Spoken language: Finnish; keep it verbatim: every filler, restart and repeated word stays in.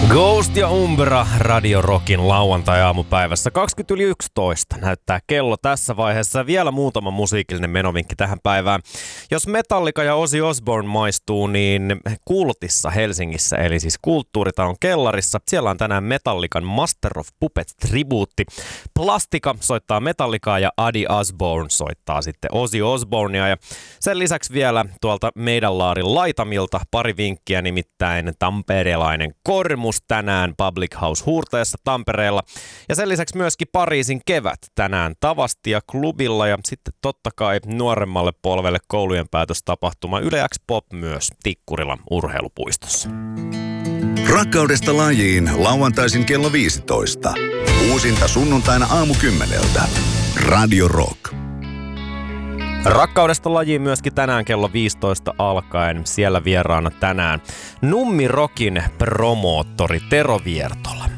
Ghost ja Umbra Radio Rockin lauantai-aamupäivässä kaksikymmentä yli yksitoista näyttää kello tässä vaiheessa. Vielä muutama musiikillinen menovinkki tähän päivään. Jos Metallica ja Ozzy Osbourne maistuu, niin Kultissa Helsingissä, eli siis Kulttuuritalon kellarissa, siellä on tänään Metallican Master of Puppets-tribuutti. Plastika soittaa Metallicaa ja Adi Osbourne soittaa sitten Ozzy Osbournea. Ja sen lisäksi vielä tuolta meidän laarin laitamilta pari vinkkiä, nimittäin tamperelainen Kormus tänään Public House Huurteessa Tampereella. Ja sen lisäksi myöskin Pariisin kevät tänään Tavastia klubilla ja sitten totta kai nuoremmalle polvelle koulujen päätöstapahtuma Yle X Pop myös Tikkurilan urheilupuistossa. Rakkaudesta lajiin lauantaisin kello viisitoista. Uusinta sunnuntaina aamukymmeneltä. Radio Rock. Rakkaudesta lajiin myöskin tänään kello viisitoista alkaen. Siellä vieraana tänään Nummi Rockin promoottori Tero Viertola.